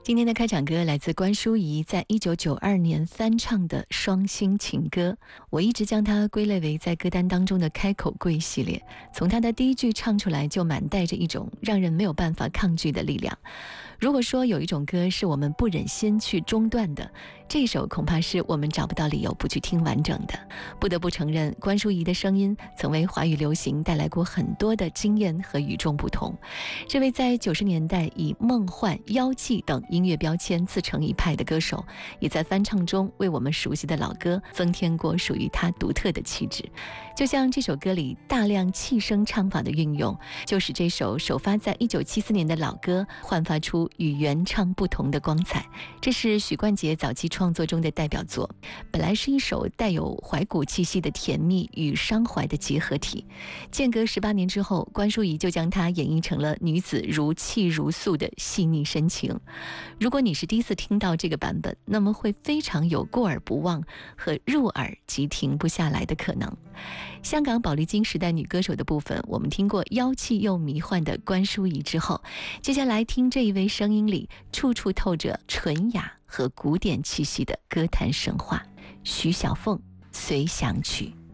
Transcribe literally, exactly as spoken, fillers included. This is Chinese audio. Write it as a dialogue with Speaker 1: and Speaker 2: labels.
Speaker 1: 今天的开场歌来自关淑怡在一九九二年翻唱的双星情歌，我一直将它归类为在歌单当中的开口跪系列，从它的第一句唱出来就满带着一种让人没有办法抗拒的力量。如果说有一种歌是我们不忍心去中断的，这首恐怕是我们找不到理由不去听完整的。不得不承认，关淑怡的声音曾为华语流行带来过很多的惊艳和与众不同。这位在九十年代以梦幻、妖气等音乐标签自成一派的歌手，也在翻唱中为我们熟悉的老歌增添过属于他独特的气质。就像这首歌里大量气声唱法的运用，就使这首首发在一九七四年的老歌焕发出与原唱不同的光彩。这是许冠杰早期创作中的代表作，本来是一首带有怀古气息的甜蜜与伤怀的结合体。间隔十八年之后，关淑怡就将它演绎成了女子如泣如诉的细腻深情。如果你是第一次听到这个版本，那么会非常有过耳不忘和入耳即停不下来的可能。香港宝丽金时代女歌手的部分，我们听过妖气又迷幻的关淑怡之后，接下来听这一位声音里处处透着纯雅和古典气息的歌坛神话——徐小凤《随想曲》。